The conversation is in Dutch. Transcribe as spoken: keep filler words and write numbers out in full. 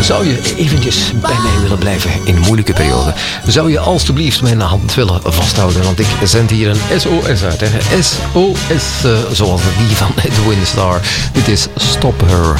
Zou je eventjes bij mij willen blijven in een moeilijke periode? Zou je alstublieft mijn hand willen vasthouden? Want ik zend hier een S O S uit. Hè? S O S, uh, zoals die van Edwin Starr. Dit is Stop Her.